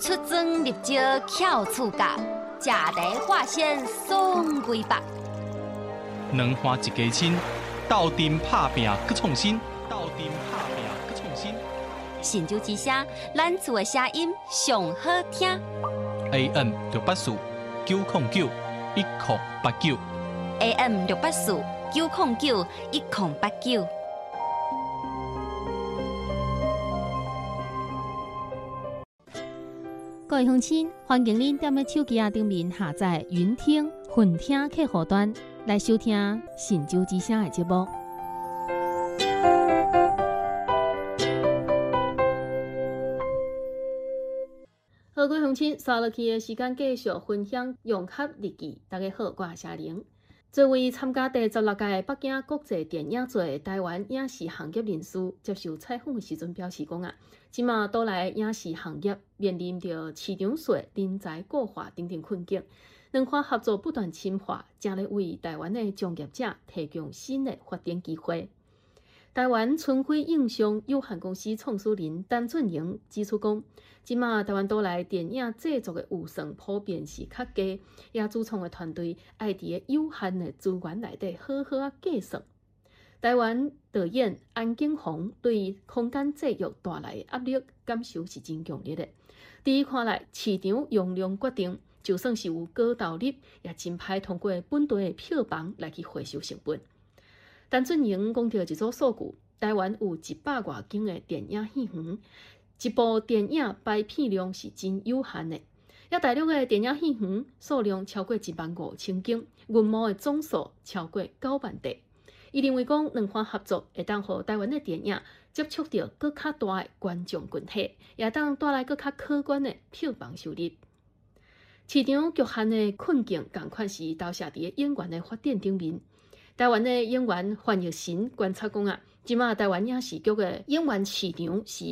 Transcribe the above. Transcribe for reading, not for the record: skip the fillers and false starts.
出征入招巧处教，食题化身送归北。 两花一家亲，斗阵拍拼去创新，斗阵拍拼去创新。 神州之声，咱厝的声音上好听。 AM 684-909-1089 AM 684-909-1089。 各位乡亲，欢迎您踮咧手机顶面下载云听、混听客户端来收听神州之声的节目。好，各位乡亲，刷落去的时间继续分享融合日记。大家好，我是夏玲。作为参加第16届北京国际电影节台湾影视行业人士接受采访的时阵表示讲啊，即马倒来影视行业面临着市场税、人才固化等等困境，两方合作不断深化，正咧为台湾的从业者提供新的发展机会。台湾春晖影像有限公司创始人陈俊营指出讲，即马台湾倒来电影制作的预算普遍是较低，也主创的团队爱伫个有限的资源内底好好计算。台湾导演安景宏对空间制约带来的压力感受是真强烈的。伫伊看来，市场容量决定，就算是有高投入，也真歹通过本地的票房来去回收成本。陈俊营讲到一组数据，台湾有100多间的电影戏院，一部电影排片量是真有限的。也大陆的电影戏院数量超过15000间，规模的总数超过9万台。伊认为讲，两方合作会当互台湾的电影接触到更较大的观众群体，也当带来更较可观的票房收入。市场局限的困境，同款是投射伫演员的发展顶面。台湾的演员范逸臣观察讲啊，即马台湾影视剧的演员市场是